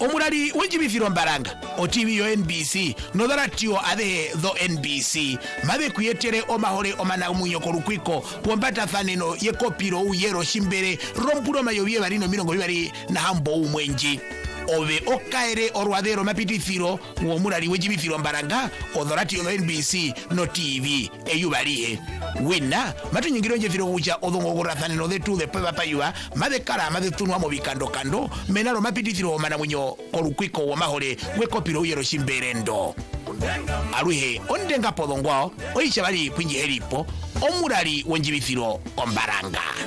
omulali wenjibithiro mbaranga oTV yo NBC notharatio athe tho NBC mathe kuyetere omahore omanamunyo korukwiko kuombatathaneno yekopiro uyero shimbere rompulo mayovie barino 20 na hambo umwenji ove okaere orwadero mapitithiro omulali wenjibithiro mbaranga otharatio tho NBC no TV eyubalihe wina matunyingiro njethiro uja odhongogorathaneno thetu the peva payua mathe kara mathe tunwa mo bikando menalo mapitithiro omanamunyo korukwiko omahore wekopiro uyero shimberendo aluhe ondenga podongwao oisha bali kwinji heripo omulali wenjibithiro ombaranga.